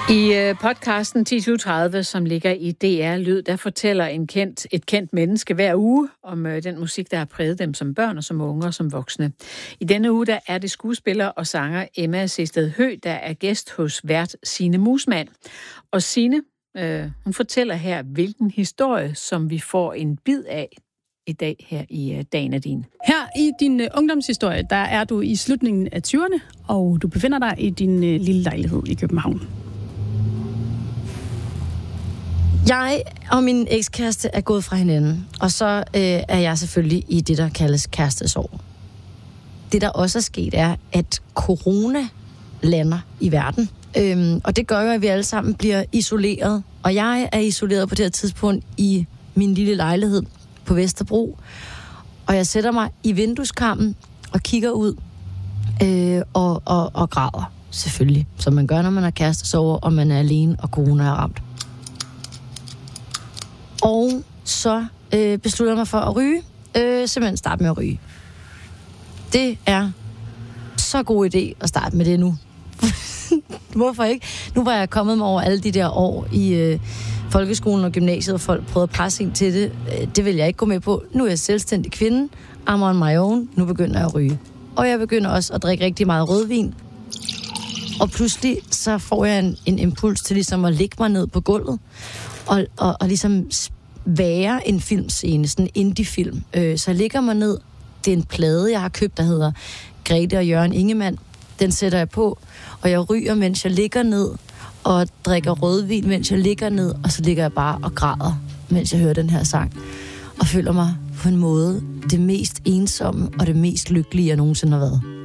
I podcasten 10.30, som ligger i DR Lyd, der fortæller et kendt menneske hver uge om den musik, der har præget dem som børn og som unge og som voksne. I denne uge der er det skuespiller og sanger Emma Sehested Høegh, der er gæst hos vært Signe Muusmann. Og Signe, hun fortæller her, hvilken historie, som vi får en bid af i dag her i Dagen er din. Her i din ungdomshistorie, der er du i slutningen af 20'erne, og du befinder dig i din lille lejlighed i København. Jeg og min ekskæreste er gået fra hinanden, og så er jeg selvfølgelig i det, der kaldes kærestesorg. Det, der også er sket, er, at corona lander i verden. Og det gør jo, at vi alle sammen bliver isoleret. Og jeg er isoleret på det her tidspunkt i min lille lejlighed på Vesterbro. Og jeg sætter mig i vindueskarmen og kigger ud og græder, selvfølgelig. Som man gør, når man har kærestesorg, og man er alene, og corona er ramt. Og så beslutter jeg mig for at ryge. Simpelthen starte med at ryge. Det er så god idé at starte med det nu. Hvorfor ikke? Nu var jeg kommet mig over alle de der år i folkeskolen og gymnasiet, og folk prøvede at presse ind til det. Det vil jeg ikke gå med på. Nu er jeg selvstændig kvinde. I'm on my own. Nu begynder jeg at ryge. Og jeg begynder også at drikke rigtig meget rødvin. Og pludselig så får jeg en impuls til ligesom at lægge mig ned på gulvet. Og ligesom være en filmscene, sådan en indie-film. Så jeg ligger mig ned. Det er en plade, jeg har købt, der hedder Grete og Jørgen Ingemann. Den sætter jeg på, og jeg ryger, mens jeg ligger ned, og drikker rødvin, mens jeg ligger ned, og så ligger jeg bare og græder, mens jeg hører den her sang. Og føler mig på en måde det mest ensomme og det mest lykkelige, jeg nogensinde har været.